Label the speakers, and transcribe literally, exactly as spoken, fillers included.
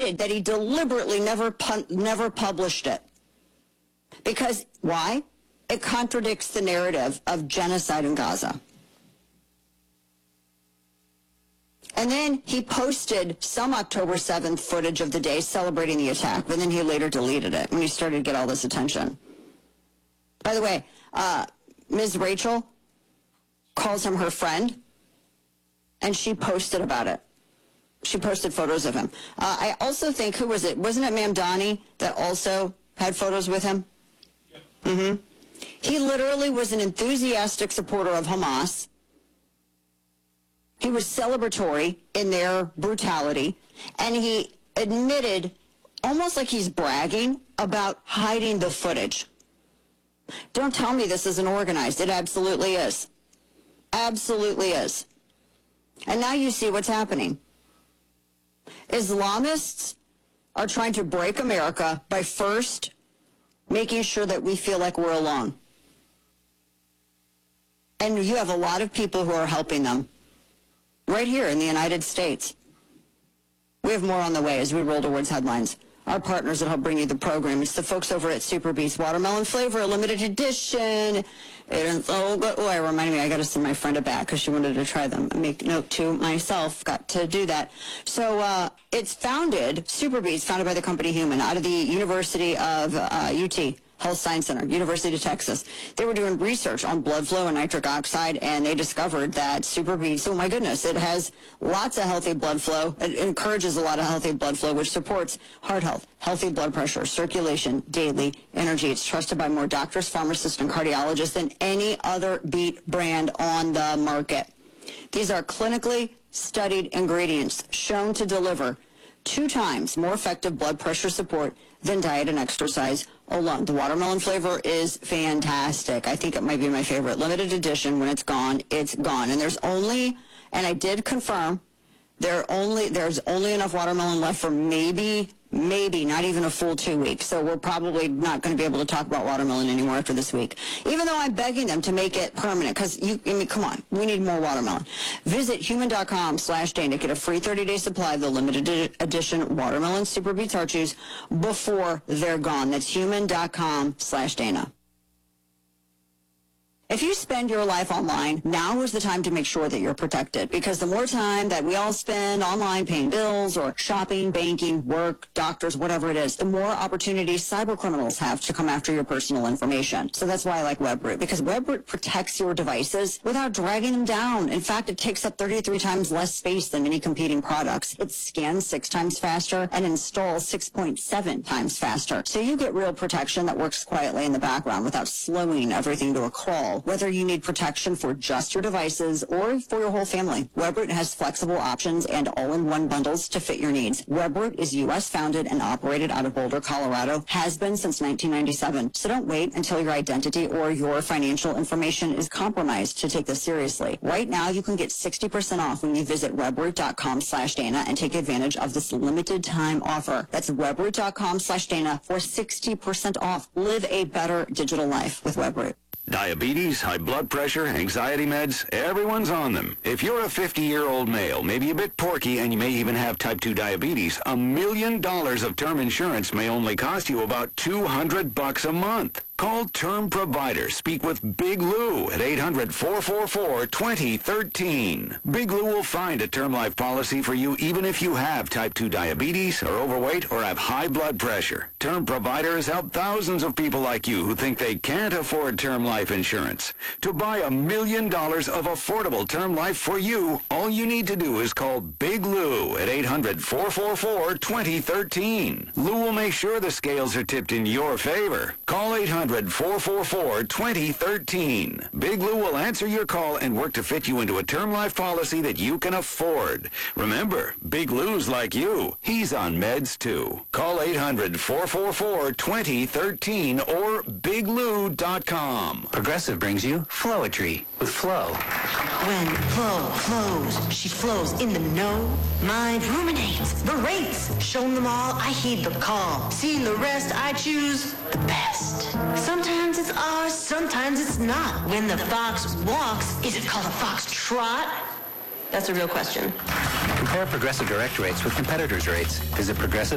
Speaker 1: admitted that he deliberately never pun- never published it. Because, why? It contradicts the narrative of genocide in Gaza. And then he posted some October seventh footage of the day celebrating the attack, but then he later deleted it when he started to get all this attention. By the way, uh, Miz Rachel calls him her friend, and she posted about it. She posted photos of him. Uh, I also think, who was it? Wasn't it Mamdani that also had photos with him? Yeah. Mm-hmm. He literally was an enthusiastic supporter of Hamas. He was celebratory in their brutality, and he admitted, almost like he's bragging, about hiding the footage. Don't tell me this isn't organized. It absolutely is. Absolutely is. And now you see what's happening. Islamists are trying to break America by first making sure that we feel like we're alone. And you have a lot of people who are helping them right here in the United States. We have more on the way as we roll towards headlines. Our partners that help bring you the program. It's the folks over at Super Beats Watermelon Flavor, limited edition. It's oh, good. Oh, it reminded me, I got to send my friend a bag because she wanted to try them. I make note to myself, got to do that. So uh, it's founded, Super Beats, founded by the company Human, out of the University of uh, U T. Health Science Center, University of Texas. They were doing research on blood flow and nitric oxide, and they discovered that Super Beats, oh my goodness, it has lots of healthy blood flow. It encourages a lot of healthy blood flow, which supports heart health, healthy blood pressure, circulation, daily energy. It's trusted by more doctors, pharmacists, and cardiologists than any other beet brand on the market. These are clinically studied ingredients shown to deliver two times more effective blood pressure support than diet and exercise alone. The watermelon flavor is fantastic. I think it might be my favorite. Limited edition. When it's gone, it's gone. And there's only, and I did confirm, there only there's only enough watermelon left for maybe, maybe not even a full two weeks. So we're probably not going to be able to talk about watermelon anymore after this week. Even though I'm begging them to make it permanent, because you, I mean, come on, we need more watermelon. Visit human.com slash Dana. Get a free thirty-day supply of the limited edition watermelon Super Beets Heart Chews before they're gone. That's human.com slash Dana. If you spend your life online, now is the time to make sure that you're protected, because the more time that we all spend online paying bills or shopping, banking, work, doctors, whatever it is, the more opportunities cyber criminals have to come after your personal information. So that's why I like WebRoot, because WebRoot protects your devices without dragging them down. In fact, it takes up thirty-three times less space than many competing products. It scans six times faster and installs six point seven times faster. So you get real protection that works quietly in the background without slowing everything to a crawl. Whether you need protection for just your devices or for your whole family, WebRoot has flexible options and all-in-one bundles to fit your needs. WebRoot is U S founded and operated out of Boulder, Colorado, has been since nineteen ninety-seven. So don't wait until your identity or your financial information is compromised to take this seriously. Right now, you can get sixty percent off when you visit webroot.com slash Dana and take advantage of this limited time offer. That's webroot.com slash Dana for sixty percent off. Live a better digital life with WebRoot.
Speaker 2: Diabetes, high blood pressure, anxiety meds, everyone's on them. If you're a fifty-year-old male, maybe a bit porky, and you may even have type two diabetes, a million dollars of term insurance may only cost you about two hundred bucks a month. Call Term Provider. Speak with Big Lou at eight hundred, four four four, two zero one three. Big Lou will find a term life policy for you even if you have type two diabetes, are overweight, or have high blood pressure. Term Provider has helped thousands of people like you who think they can't afford term life insurance. To buy a million dollars of affordable term life for you, all you need to do is call Big Lou at eight hundred, four four four, two zero one three. Lou will make sure the scales are tipped in your favor. Call eight hundred, four four four, two zero one three. Big Lou will answer your call and work to fit you into a term life policy that you can afford. Remember, Big Lou's like you. He's on meds too. Call eight hundred, four four four, two zero one three or big lou dot com.
Speaker 3: Progressive brings you Flowetry with Flo.
Speaker 4: When Flo flows, she flows in the know. Mind ruminates the rates. Shown them all, I heed the call. Seeing the rest, I choose the best. Sometimes it's ours, sometimes it's not. When the fox walks, is it called a fox trot? That's a real question.
Speaker 3: Compare Progressive direct rates with competitors' rates. Visit Progressive.